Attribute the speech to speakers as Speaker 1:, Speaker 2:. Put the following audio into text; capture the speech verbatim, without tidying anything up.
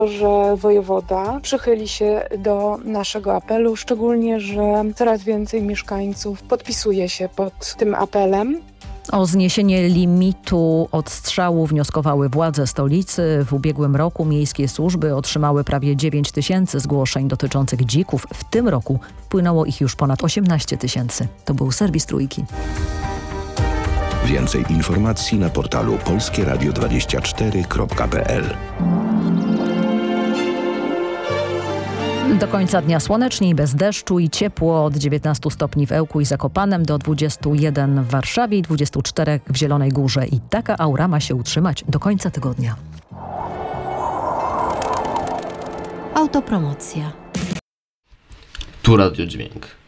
Speaker 1: że wojewoda przychyli się do naszego apelu, szczególnie, że coraz więcej mieszkańców podpisuje się pod tym apelem.
Speaker 2: O zniesienie limitu odstrzału wnioskowały władze stolicy. W ubiegłym roku miejskie służby otrzymały prawie dziewięć tysięcy zgłoszeń dotyczących dzików. W tym roku wpłynęło ich już ponad osiemnaście tysięcy. To był serwis Trójki.
Speaker 3: Więcej informacji na portalu polskie radio dwadzieścia cztery kropka p l.
Speaker 2: Do końca dnia słonecznie i bez deszczu i ciepło od dziewiętnastu stopni w Ełku i Zakopanem do dwudziestu jeden w Warszawie i dwudziestu czterech w Zielonej Górze. I taka aura ma się utrzymać do końca tygodnia.
Speaker 4: Autopromocja.
Speaker 5: Tu Radio Dźwięk.